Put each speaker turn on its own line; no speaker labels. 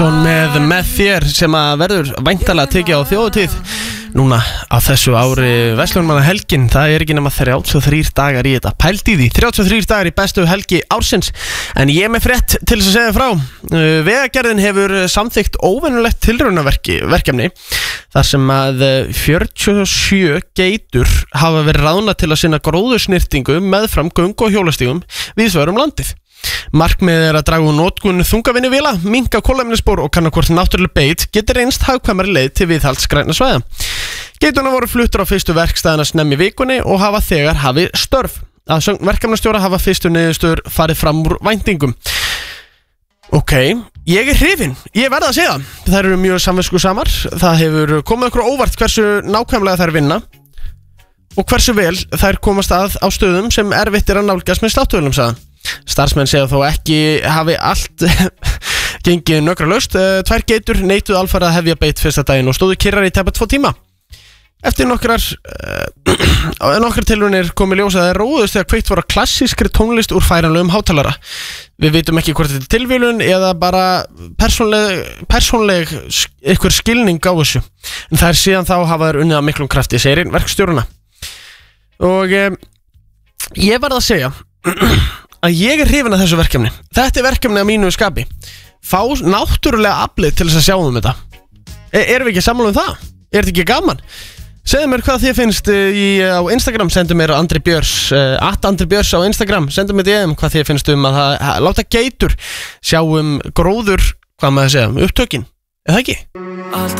Með þér sem að verður væntanlega tekið á þjóðatíð núna á þessu ári Verslunarmannahelgin. Það er ekki nema 33 dagar í þetta. Pældi því, 33 dagar í bestu helgi ársins. En ég er með frétt til þess að segja frá. Vegagerðin hefur samþykkt óvenjulegt tilraunaverkefni þar sem að 47 geitur hafa verið ráðnar til að sinna gróðursnyrtingu meðfram göng- og hjólastígum víðsvegar landið. Markmiðið er að draga úr notkun þungavinnuvéla, minnka kolefnisspor og kanna hvort náttúruleg beit getur reynst hagkvæmari leið til viðhalds grænna svæða. Geiturnar voru fluttar á fyrstu verkstæðina snemmi í vikunni og hafa þegar hafið störf. Að sögn verkefnastjóra hafa fyrstu niðurstöður farið fram úr væntingum. Ok, ég er hrifinn, ég verð að segja það. Þær eru mjög samviskusamar, það hefur komið okkur óvart hversu nákvæmlega þær vinna og hversu vel þær komast að á stöðum sem erfitt er að nálgast með sláttuvelum, sagði. Starfsmenn segja þó ekki hafi allt gengið nökralaust. 2 geitur neituðu alfarið að hefja beit fyrsta daginn og stóðu kyrrar í tæpa 2 tíma. Eftir nokkrar tilraunir kom í ljós að þeir róðust þegar kveikt voru klassískri tónlist úr færanlegum hátalara. Við vitum ekki hvort þetta er tilviljun eða bara persónleg einhver skilning á þessu. En það er síðan þá hafa þeir unnið að miklum krafti, segir einn verkstjóruna. Og ég verð að segja að ég er hrifinn af þessu verkefni. Þetta er verkefni að mínu skapi. Fá náttúrulega aflið til þess að sjá þetta. Erum við ekki sammála um það? Er þetta ekki gaman? Segðu mér hvað þið finnst á Instagram. Sendu mér Andri Björns @AndriBjörns á Instagram. Sendu mér DM hvað þið finnst um að láta geitur sjá gróður, hvað maður segja, upptökin. Er það ekki?